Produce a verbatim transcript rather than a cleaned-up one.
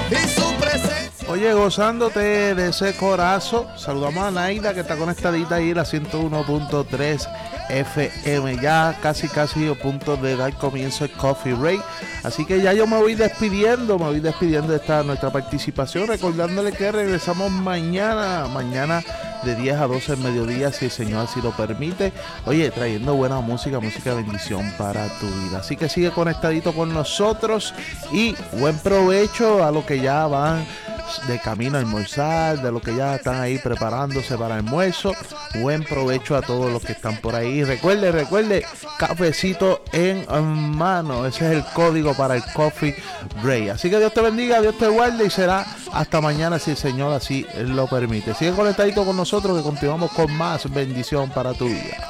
y su presencia. Oye, gozándote de ese corazo, saludamos a Naida que está conectadita ahí, la ciento uno punto tres F M, ya casi casi a punto de dar comienzo el Coffee Break, así que ya yo me voy despidiendo, me voy despidiendo de esta nuestra participación, recordándole que regresamos mañana, mañana de diez a doce del mediodía, si el Señor así lo permite. Oye, trayendo buena música, música de bendición para tu vida. Así que sigue conectadito con nosotros y buen provecho a los que ya van de camino a almorzar, de los que ya están ahí preparándose para almuerzo. Buen provecho a todos los que están por ahí. Recuerde, recuerde, cafecito en mano. Ese es el código para el Coffee Break. Así que Dios te bendiga, Dios te guarde y será hasta mañana si el Señor así lo permite. Sigue conectadito con nosotros que continuamos con más bendición para tu vida.